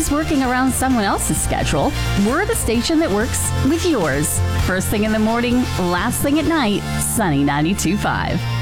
always working around someone else's schedule, we're the station that works with yours. First thing in the morning, last thing at night, Sunny 92.5.